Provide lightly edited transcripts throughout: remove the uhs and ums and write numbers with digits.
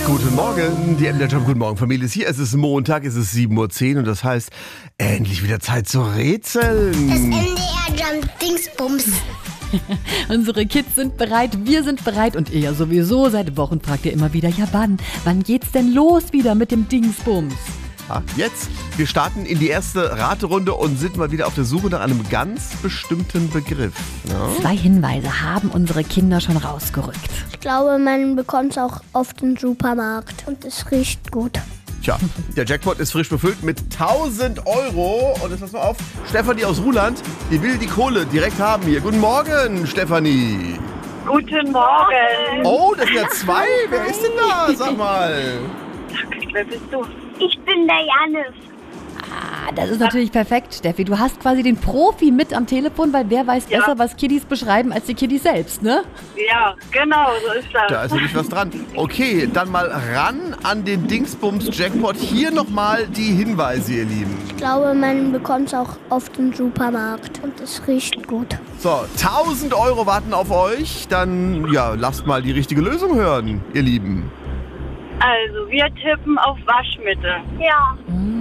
Guten Morgen, die MDR Jump, guten Morgen Familie ist hier. Es ist Montag, es ist 7:10 Uhr und das heißt, endlich wieder Zeit zu rätseln. Das MDR Jump Dingsbums. Unsere Kids sind bereit, wir sind bereit und ihr ja sowieso. Seit Wochen fragt ihr immer wieder, ja wann geht's denn los wieder mit dem Dingsbums? Ja, jetzt, wir starten in die erste Raterunde und sind mal wieder auf der Suche nach einem ganz bestimmten Begriff. Ja? 2 Hinweise haben unsere Kinder schon rausgerückt. Ich glaube, man bekommt es auch oft im Supermarkt und es riecht gut. Tja, der Jackpot ist frisch befüllt mit 1.000 Euro. Und jetzt pass mal auf, Stefanie aus Ruhland, die will die Kohle direkt haben hier. Guten Morgen, Stefanie. Guten Morgen. Oh, das sind ja 2. Wer ist denn da? Sag mal. Wer bist du? Ich bin der Janis. Das ist natürlich perfekt, Steffi. Du hast quasi den Profi mit am Telefon, weil wer weiß besser, was Kiddies beschreiben, als die Kiddies selbst, ne? Ja, genau, so ist das. Da ist nämlich was dran. Okay, dann mal ran an den Dingsbums-Jackpot. Hier nochmal die Hinweise, ihr Lieben. Ich glaube, man bekommt es auch oft im Supermarkt und es riecht gut. So, 1.000 Euro warten auf euch. Dann, ja, lasst mal die richtige Lösung hören, ihr Lieben. Also, wir tippen auf Waschmittel. Ja.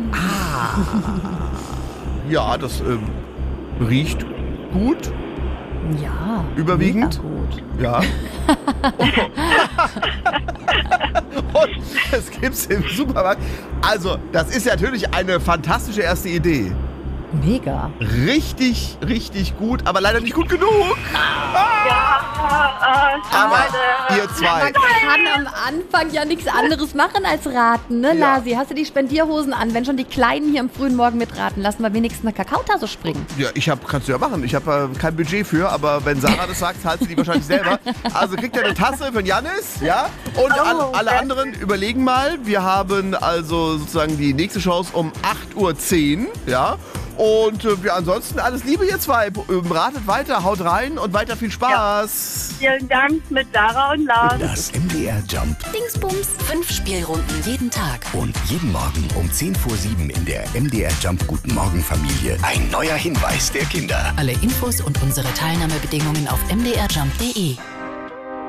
Ja, das riecht gut, Ja. überwiegend. Mega gut. Ja. Und es gibt's im Supermarkt. Also, das ist ja natürlich eine fantastische erste Idee. Mega. Richtig, richtig gut, aber leider nicht gut genug. Aber ihr zwei. Man kann am Anfang ja nichts anderes machen als raten, ne, Ja. Lasi? Hast du die Spendierhosen an? Wenn schon die Kleinen hier am frühen Morgen mitraten, lassen wir wenigstens eine Kakaotasse springen. Ja, kannst du ja machen. Ich habe kein Budget für, aber wenn Sarah das sagt, zahlt sie die wahrscheinlich selber. Also kriegt ihr eine Tasse von Janis, ja? Und alle anderen überlegen mal. Wir haben also sozusagen die nächste Chance um 8:10 Uhr, ja? Und ansonsten alles Liebe, ihr zwei. Ratet weiter, haut rein und weiter viel Spaß. Vielen Dank mit Sarah und Lars. Das MDR Jump Dingsbums. 5 Spielrunden jeden Tag. und jeden Morgen um 10:07 in der MDR Jump Guten Morgen Familie. Ein neuer Hinweis der Kinder. Alle Infos und unsere Teilnahmebedingungen auf mdrjump.de.